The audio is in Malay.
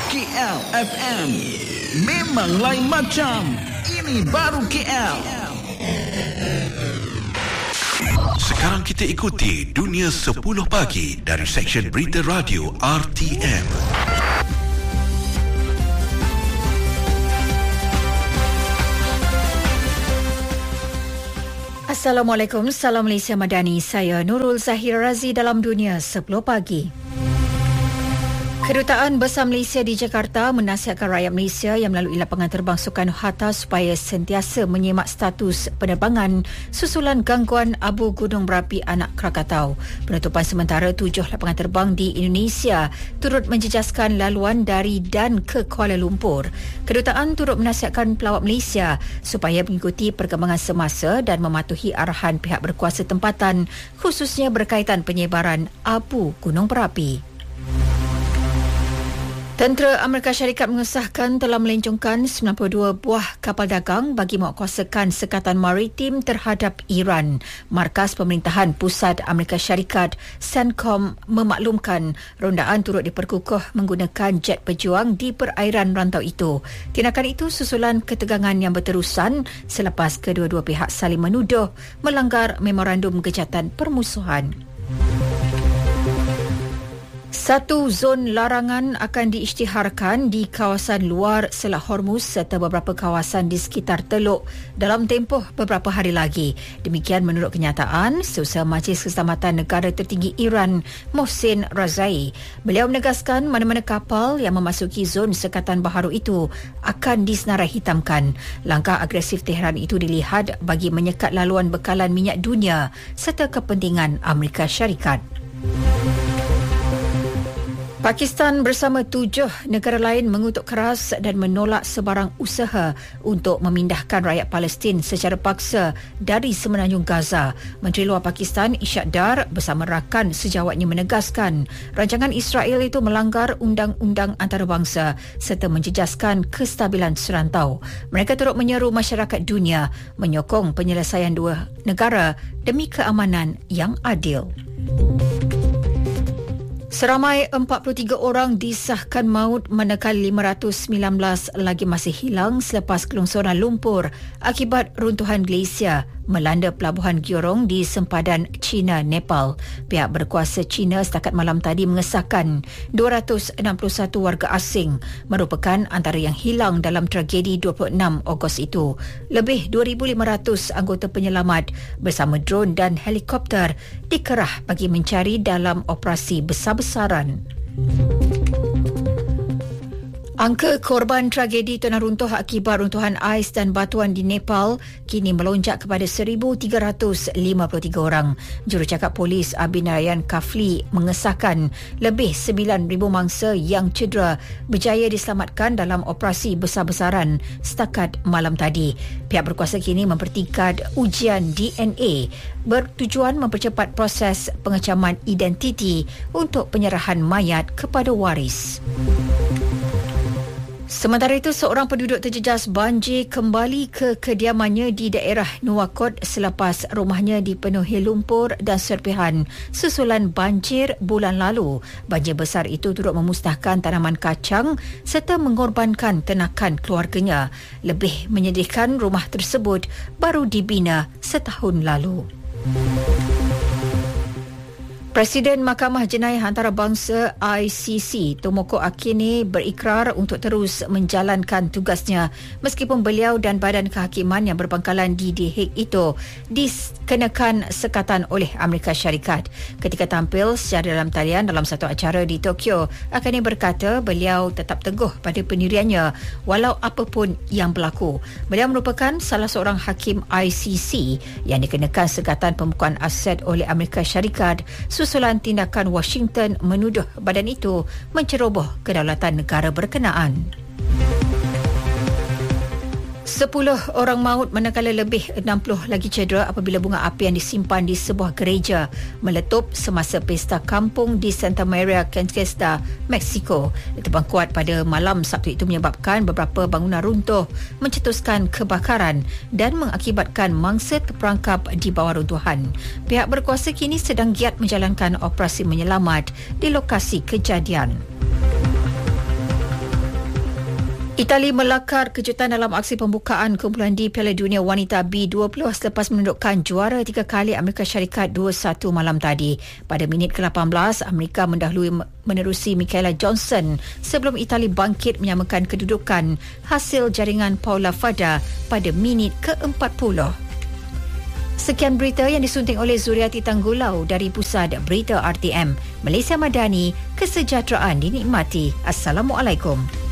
KL FM. Memang lain macam. Ini baru KL. Sekarang kita ikuti Dunia 10 Pagi dari Seksyen Berita Radio RTM. Assalamualaikum, Salam Malaysia Madani. Saya Nurul Zahira Razi dalam Dunia 10 Pagi. Kedutaan Besar Malaysia di Jakarta menasihatkan rakyat Malaysia yang melalui lapangan terbang Soekarno-Hatta supaya sentiasa menyemak status penerbangan susulan gangguan abu gunung berapi anak Krakatau. Penutupan sementara 7 lapangan terbang di Indonesia turut menjejaskan laluan dari dan ke Kuala Lumpur. Kedutaan turut menasihatkan pelawat Malaysia supaya mengikuti perkembangan semasa dan mematuhi arahan pihak berkuasa tempatan, khususnya berkaitan penyebaran abu gunung berapi. Tentera Amerika Syarikat mengesahkan telah melencongkan 92 buah kapal dagang bagi menguatkuasakan sekatan maritim terhadap Iran. Markas Pemerintahan Pusat Amerika Syarikat, CENTCOM, memaklumkan rondaan turut diperkukuh menggunakan jet pejuang di perairan rantau itu. Tindakan itu susulan ketegangan yang berterusan selepas kedua-dua pihak saling menuduh melanggar memorandum gejatan permusuhan. Satu zon larangan akan diisytiharkan di kawasan luar Selat Hormuz serta beberapa kawasan di sekitar Teluk dalam tempoh beberapa hari lagi. Demikian menurut kenyataan Seusaha Majlis Keselamatan Negara Tertinggi Iran, Mohsen Razai. Beliau menegaskan mana-mana kapal yang memasuki zon sekatan baharu itu akan disenarai hitamkan. Langkah agresif Tehran itu dilihat bagi menyekat laluan bekalan minyak dunia serta kepentingan Amerika Syarikat. Pakistan bersama 7 negara lain mengutuk keras dan menolak sebarang usaha untuk memindahkan rakyat Palestin secara paksa dari semenanjung Gaza. Menteri Luar Pakistan Ishak Dar bersama rakan sejawatnya menegaskan rancangan Israel itu melanggar undang-undang antarabangsa serta menjejaskan kestabilan serantau. Mereka turut menyeru masyarakat dunia menyokong penyelesaian dua negara demi keamanan yang adil. Seramai 43 orang disahkan maut manakala 519 lagi masih hilang selepas kelongsoran lumpur akibat runtuhan glasier melanda pelabuhan Gyorong di sempadan China-Nepal. Pihak berkuasa China setakat malam tadi mengesahkan 261 warga asing merupakan antara yang hilang dalam tragedi 26 Ogos itu. Lebih 2,500 anggota penyelamat bersama drone dan helikopter dikerah bagi mencari dalam operasi besar-besaran. Angka korban tragedi tanah runtuh akibat runtuhan ais dan batuan di Nepal kini melonjak kepada 1,353 orang. Jurucakap Polis Abhinarayan Kafli mengesahkan lebih 9,000 mangsa yang cedera berjaya diselamatkan dalam operasi besar-besaran setakat malam tadi. Pihak berkuasa kini mempertikad ujian DNA bertujuan mempercepat proses pengecaman identiti untuk penyerahan mayat kepada waris. Sementara itu, seorang penduduk terjejas banjir kembali ke kediamannya di daerah Nuwakot selepas rumahnya dipenuhi lumpur dan serpihan susulan banjir bulan lalu. Banjir besar itu turut memusnahkan tanaman kacang serta mengorbankan ternakan keluarganya. Lebih menyedihkan, rumah tersebut baru dibina setahun lalu. Presiden Mahkamah Jenayah Antarabangsa ICC, Tomoko Akine, berikrar untuk terus menjalankan tugasnya meskipun beliau dan Badan Kehakiman yang berbangkalan di The Hague itu dikenakan sekatan oleh Amerika Syarikat. Ketika tampil secara dalam talian dalam satu acara di Tokyo, Akine berkata beliau tetap teguh pada pendiriannya walau apapun yang berlaku. Beliau merupakan salah seorang hakim ICC yang dikenakan sekatan pembukuan aset oleh Amerika Syarikat susulan tindakan Washington menuduh badan itu menceroboh kedaulatan negara berkenaan. 10 orang maut manakala lebih 60 lagi cedera apabila bunga api yang disimpan di sebuah gereja meletup semasa pesta kampung di Santa Maria Conquista, Mexico. Letupan kuat pada malam Sabtu itu menyebabkan beberapa bangunan runtuh, mencetuskan kebakaran dan mengakibatkan mangsa terperangkap di bawah runtuhan. Pihak berkuasa kini sedang giat menjalankan operasi menyelamat di lokasi kejadian. Itali melakar kejutan dalam aksi pembukaan kumpulan D Piala Dunia Wanita B20 selepas menundukkan juara 3 kali Amerika Syarikat 2-1 malam tadi. Pada minit ke-18, Amerika mendahului menerusi Michaela Johnson sebelum Itali bangkit menyamakan kedudukan hasil jaringan Paula Fada pada minit ke-40. Sekian berita yang disunting oleh Zuriati Tanggulau dari Pusat Berita RTM. Malaysia Madani, kesejahteraan dinikmati. Assalamualaikum.